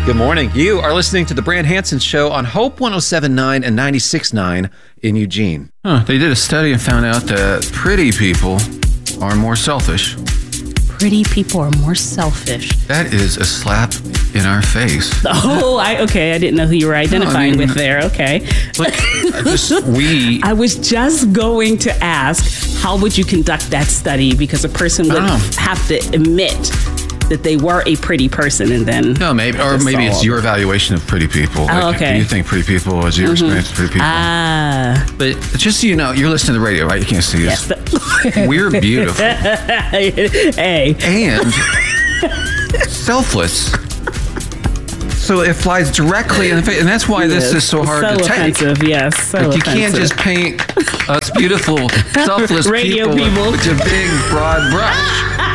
Good morning. You are listening to the Brand Hansen Show on Hope 107.9 and 96.9 in Eugene. They did a study and found out that pretty people are more selfish. Pretty people are more selfish. That is a slap in our face. Oh, I didn't know who you were identifying with there. Okay. I was just going to ask, how would you conduct that study? Because a person would have to admit that they were a pretty person, and then maybe it's your evaluation of pretty people. Okay. Do you think pretty people is your experience of pretty people? But just so you know, you're listening to the radio, right? You can't see us. Yes. We're beautiful. Hey. And selfless. So it flies directly in the face, and that's why this is so hard to offensive, take. Yes, so you offensive. Can't just paint us beautiful, selfless radio people people with a big, broad brush.